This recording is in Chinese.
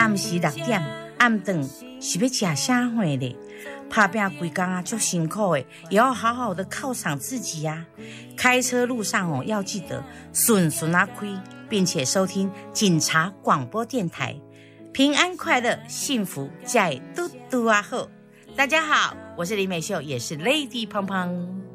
暗时6点，暗顿是要吃啥货嘞？打拼规工啊，足辛苦的，也要好好的犒赏自己呀。开车路上哦，要记得顺顺啊开，并且收听警察广播电台，平安快乐，幸福在嘟嘟啊好。大家好，我是李美秀，也是 Lady 胖胖。